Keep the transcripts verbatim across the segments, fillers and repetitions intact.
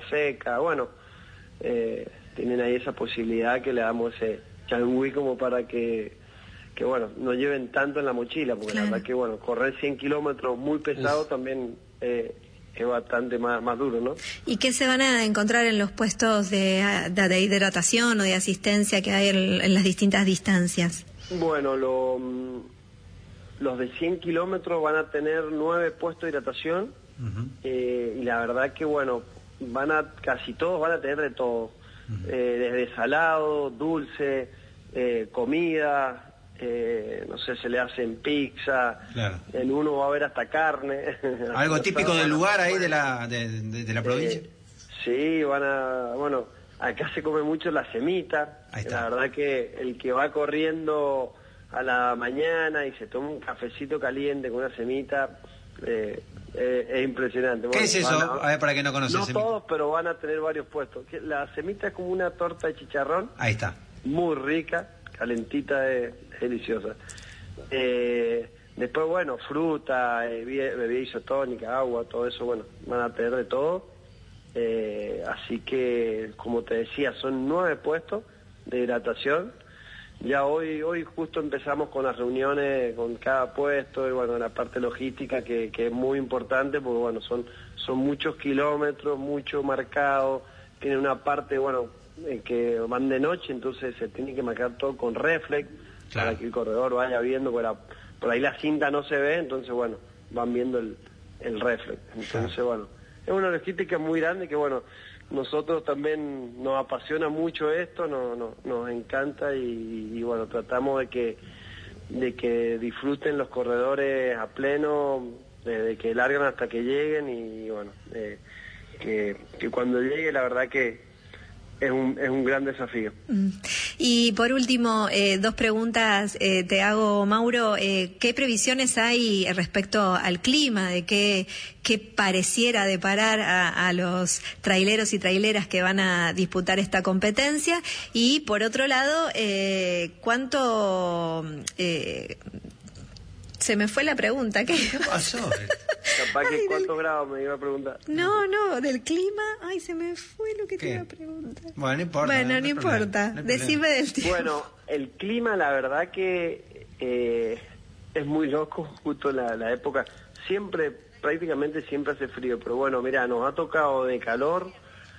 seca, bueno, eh, tienen ahí esa posibilidad que le damos ese changüí como para que, que bueno, no lleven tanto en la mochila, porque claro, la verdad que bueno, correr cien kilómetros muy pesado Uf. también eh, es bastante más, más duro, ¿no? ¿Y qué se van a encontrar en los puestos de, de, de hidratación o de asistencia que hay en, en las distintas distancias? Bueno, lo, los de cien kilómetros van a tener nueve puestos de hidratación, uh-huh. eh, y la verdad que bueno, van a casi todos van a tener de todo, uh-huh. eh, desde salado, dulce, eh, comida, eh, no sé, se le hacen pizza, claro. En uno va a haber hasta carne. ¿Algo típico del lugar ahí de la de, de, de la provincia? Eh, sí, van a, bueno, acá se come mucho la semita, la verdad que el que va corriendo a la mañana y se toma un cafecito caliente con una semita, eh, eh, es impresionante. ¿Qué bueno, es eso? A, a ver, para que no conocen. No semita. Todos, pero van a tener varios puestos. La semita es como una torta de chicharrón. Ahí está. Muy rica, calentita, es, es deliciosa. Eh, después, bueno, fruta, eh, bebida isotónica, agua, todo eso, bueno, van a tener de todo. Eh, así que, como te decía, son nueve puestos de hidratación. Ya hoy hoy justo empezamos con las reuniones con cada puesto y bueno, la parte logística que, que es muy importante porque bueno, son son muchos kilómetros, mucho marcado, tiene una parte, bueno, eh, que van de noche, entonces se tiene que marcar todo con reflex, claro, para que el corredor vaya viendo, por, la, por ahí la cinta no se ve, entonces bueno, van viendo el, el reflex. Entonces claro, bueno, es una logística muy grande que bueno, nosotros también nos apasiona mucho esto, no, no, nos encanta y, y bueno, tratamos de que de que disfruten los corredores a pleno, desde que largan hasta que lleguen y bueno, eh, que, que cuando llegue la verdad que es un, es un gran desafío. Y por último, eh, dos preguntas eh, te hago, Mauro. Eh, ¿Qué previsiones hay respecto al clima? ¿De qué, qué pareciera deparar a, a los traileros y traileras que van a disputar esta competencia? Y por otro lado, eh, ¿cuánto... Eh, se me fue la pregunta. ¿Qué, ¿Qué pasó? Capaz que Ay, cuántos del... grados me iba a preguntar. No, no, del clima. Ay, se me fue lo que ¿Qué? te iba a preguntar. Bueno, no importa. Bueno, no, no, no importa. No Decime del tiempo. Bueno, el clima, la verdad que eh, es muy loco, justo la, la época. Siempre, prácticamente siempre hace frío. Pero bueno, mira, nos ha tocado de calor,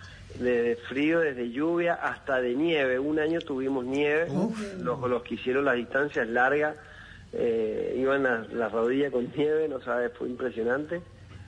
de frío, desde lluvia hasta de nieve. Un año tuvimos nieve. Los, los que hicieron las distancias largas. Eh, iban a la rodilla con nieve, no sabes, fue impresionante.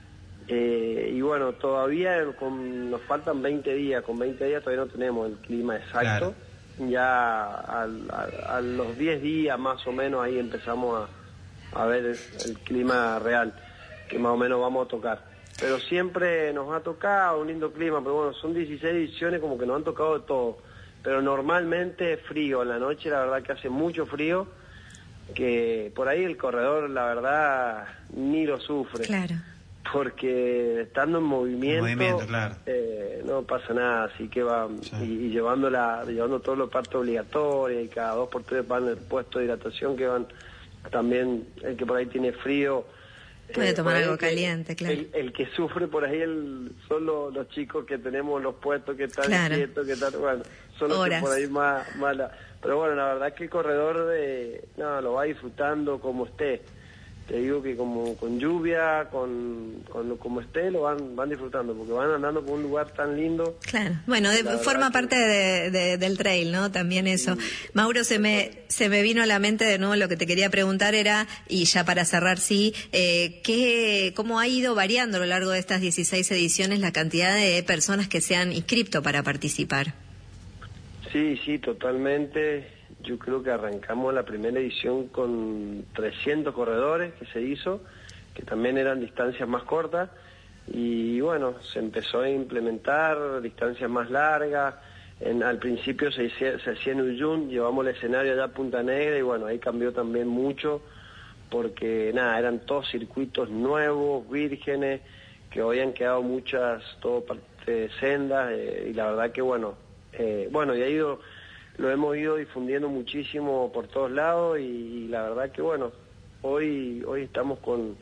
Eh, y bueno, todavía con, nos faltan veinte días, con veinte días todavía no tenemos el clima exacto. Claro. Ya a, a, a los diez días más o menos ahí empezamos a, a ver el, el clima real, que más o menos vamos a tocar. Pero siempre nos ha tocado un lindo clima, pero bueno, son dieciséis ediciones como que nos han tocado de todo. Pero normalmente frío, en la noche la verdad que hace mucho frío, que por ahí el corredor la verdad ni lo sufre, claro, porque estando en movimiento, movimiento claro. eh, no pasa nada, así que va sí. y, y llevando la llevando todos los partes obligatorios y cada dos por tres van el puesto de hidratación que van también, el que por ahí tiene frío puede eh, tomar algo que, caliente, claro. El, el que sufre por ahí el, son los, los chicos que tenemos los puestos que están claro. quietos, que están, bueno, son los Horas. que por ahí más mala. Pero bueno, la verdad es que el corredor de, no, lo va disfrutando como esté. Te digo que como con lluvia, con, con como esté, lo van van disfrutando, porque van andando por un lugar tan lindo. Claro, bueno, de, forma parte que... de, de, del trail, ¿no? También eso. Sí. Mauro, se me se me vino a la mente de nuevo lo que te quería preguntar era, y ya para cerrar, sí, eh, ¿qué, ¿cómo ha ido variando a lo largo de estas dieciséis ediciones la cantidad de personas que se han inscrito para participar? Sí, sí, totalmente. Yo creo que arrancamos la primera edición con trescientos corredores que se hizo, que también eran distancias más cortas, y bueno, se empezó a implementar distancias más largas. En, al principio se, hice, se hacía en Uyun, llevamos el escenario allá a Punta Negra, y bueno, ahí cambió también mucho, porque nada, eran todos circuitos nuevos, vírgenes, que hoy han quedado muchas, todo parte sendas, eh, y la verdad que bueno, eh, bueno, y ha ido... lo hemos ido difundiendo muchísimo por todos lados y, y la verdad que bueno, hoy hoy estamos con,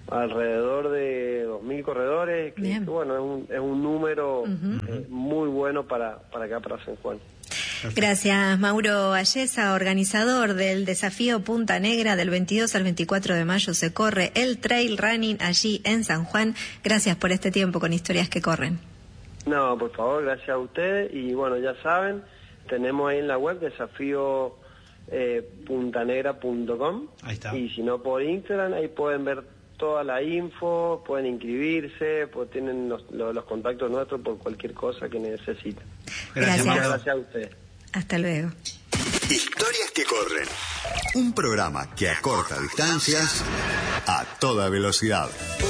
alrededor de dos mil corredores, que, que bueno, es un, es un número uh-huh. eh, muy bueno para, para acá, para San Juan. Gracias, Mauro Ayesa, organizador del desafío Punta Negra. Del veintidós al veinticuatro de mayo se corre el trail running allí en San Juan. Gracias por este tiempo con Historias que Corren. No, por favor, gracias a ustedes. Y bueno, ya saben, tenemos ahí en la web desafío eh, puntanegra punto com. Ahí está. Y si no, por Instagram, ahí pueden ver toda la info, pueden inscribirse, pues tienen los, los, los contactos nuestros por cualquier cosa que necesiten. Gracias. Muchas gracias a ustedes. Hasta luego. Historias que Corren. Un programa que acorta distancias a toda velocidad.